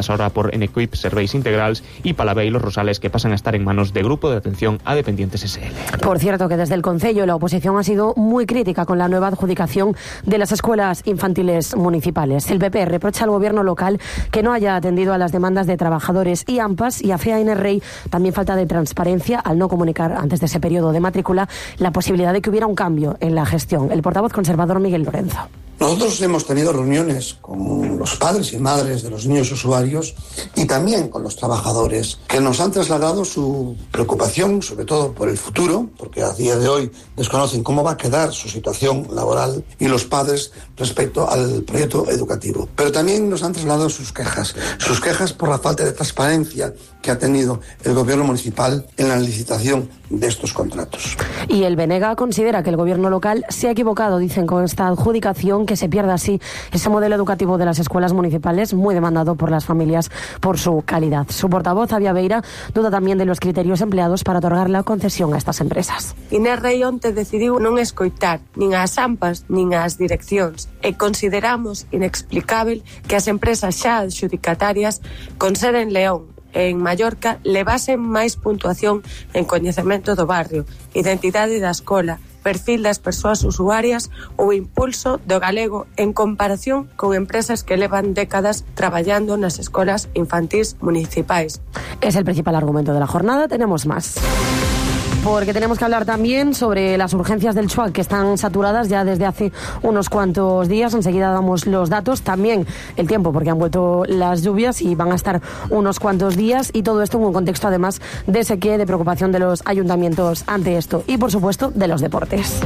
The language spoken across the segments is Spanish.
gestionadas ahora por Enequip Serveis Integrals, y Palavei y Los Rosales, que pasan a estar en manos de Grupo de Atención a Dependientes SL. Por cierto, que desde el Concello la oposición ha sido muy crítica con la nueva adjudicación de las escuelas infantiles municipales. El PP reprocha al gobierno local que no haya atendido a las demandas de trabajadores y AMPAs, y afea a Enerrey también falta de transparencia al no comunicar antes de ese periodo de matrícula la posibilidad de que hubiera un cambio en la gestión. El portavoz conservador Miguel Lorenzo. Nosotros hemos tenido reuniones con los padres y madres de los niños usuarios y también con los trabajadores, que nos han trasladado su preocupación, sobre todo por el futuro, porque a día de hoy desconocen cómo va a quedar su situación laboral, y los padres respecto al proyecto educativo. Pero también nos han trasladado sus quejas por la falta de transparencia que ha tenido el gobierno municipal en la licitación de estos contratos. Y el Benega considera que el gobierno local se ha equivocado, dicen, con esta adjudicación, que se pierda así ese modelo educativo de las escuelas municipales, muy demandado por las familias por su calidad. Su portavoz, Avia Beira, duda también de los criterios empleados para otorgar la concesión a estas empresas. Enerrey onte decidiu non escoitar nin ás AMPAs nin ás direccións, e consideramos inexplicável que as empresas xa adxudicatarias con sede en León e en Mallorca levasen máis puntuación en coñecemento do barrio, identidade da escola, perfil das persoas usuarias ou impulso do galego en comparación con empresas que levan décadas traballando nas escolas infantís municipais. Es el principal argumento de la jornada. Tenemos más, porque tenemos que hablar también sobre las urgencias del CHUAC, que están saturadas ya desde hace unos cuantos días. Enseguida damos los datos, también el tiempo, porque han vuelto las lluvias y van a estar unos cuantos días, y todo esto en un contexto además de sequía y de preocupación de los ayuntamientos ante esto, y por supuesto de los deportes.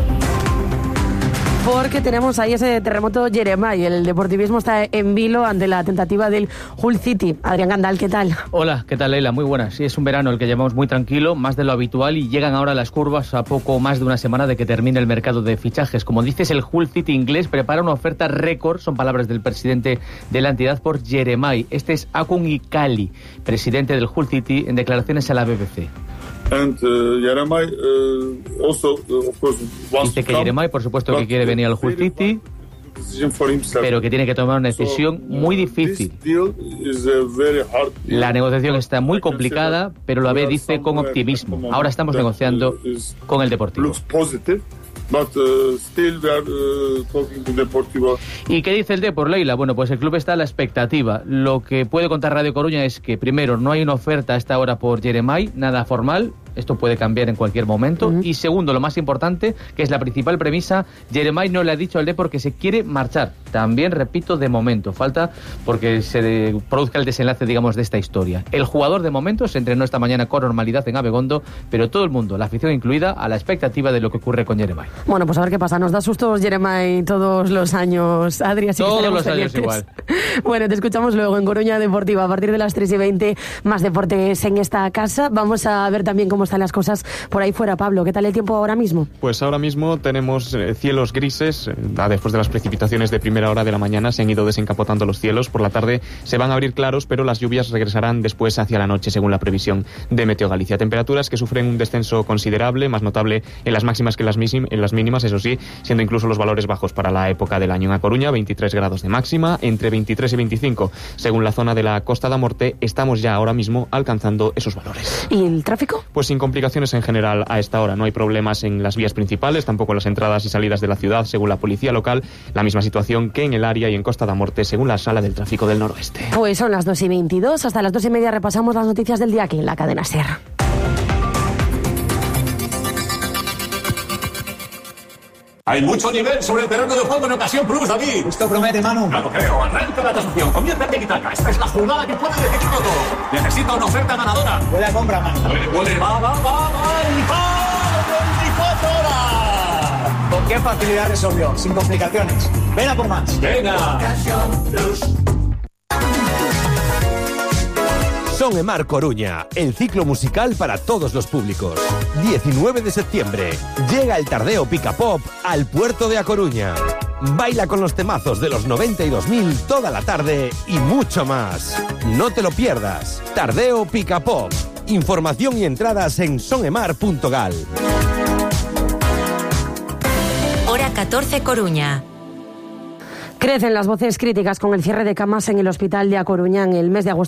Porque tenemos ahí ese terremoto Jeremai. El deportivismo está en vilo ante la tentativa del Hull City. Adrián Gandal, ¿qué tal? Hola, ¿qué tal, Leila? Muy buenas. Sí, es un verano el que llevamos muy tranquilo, más de lo habitual, y llegan ahora las curvas a poco más de una semana de que termine el mercado de fichajes. Como dices, el Hull City inglés prepara una oferta récord, son palabras del presidente de la entidad, por Jeremai. Este es Akun Ikali, presidente del Hull City, en declaraciones a la BBC. Dice que Jeremai, por supuesto, que quiere venir al Hull City, pero que tiene que tomar una decisión muy difícil. La negociación está muy complicada, pero lo dice con optimismo. Ahora estamos negociando con el Deportivo. ¿Y qué dice el Depor, Leila? Bueno, pues el club está a la expectativa. Lo que puede contar Radio Coruña es que, primero, no hay una oferta a esta hora por Jeremai, nada formal. Esto puede cambiar en cualquier momento. Y segundo, lo más importante, que es la principal premisa, Jeremai no le ha dicho al Depor que se quiere marchar. También, repito, de momento. Falta porque se produzca el desenlace, digamos, de esta historia. El jugador, de momento, se entrenó esta mañana con normalidad en Abegondo, pero todo el mundo, la afición incluida, a la expectativa de lo que ocurre con Jeremai. Bueno, pues a ver qué pasa. Nos da sustos Jeremai todos los años, Adri, así todos que los pendientes. años igual. Bueno, te escuchamos luego en Coruña Deportiva a partir de las 3:20. Más deportes en esta casa. Vamos a ver también cómo están las cosas por ahí fuera. Pablo, ¿qué tal el tiempo ahora mismo? Pues ahora mismo tenemos cielos grises. Después de las precipitaciones de primera hora de la mañana se han ido desencapotando los cielos. Por la tarde se van a abrir claros, pero las lluvias regresarán después hacia la noche, según la previsión de Meteo Galicia. Temperaturas que sufren un descenso considerable, más notable en las máximas que en las mínimas, eso sí, siendo incluso los valores bajos para la época del año. En A Coruña, 23 grados de máxima, entre 23 y 25. Según la zona de la Costa da Morte, estamos ya ahora mismo alcanzando esos valores. ¿Y el tráfico? Pues sin complicaciones en general a esta hora. No hay problemas en las vías principales, tampoco en las entradas y salidas de la ciudad, según la policía local. La misma situación que en el área y en Costa da Morte, según la Sala del Tráfico del Noroeste. Pues son las 2:22. Hasta las 2:30 repasamos las noticias del día aquí en la cadena SER. Hay mucho nivel sobre el terreno de juego en Ocasión Plus, David. Esto promete, Manu. No lo creo. Arranca la tasación. Comienza el tiki-taka. Esta es la jugada que puede decidir todo. Necesita una oferta ganadora. Huele a compra, Manu. Huele. Va. ¡El gol! 24 horas. ¿Con qué facilidad resolvió? Sin complicaciones. Ven a por más. Venga. Ocasión Plus. Son Emar Coruña, el ciclo musical para todos los públicos. 19 de septiembre, llega el Tardeo Pica Pop al puerto de A Coruña. Baila con los temazos de los 92.000 toda la tarde y mucho más. No te lo pierdas. Tardeo Pica Pop. Información y entradas en sonemar.gal. Hora 14 Coruña. Crecen las voces críticas con el cierre de camas en el hospital de A Coruña en el mes de agosto.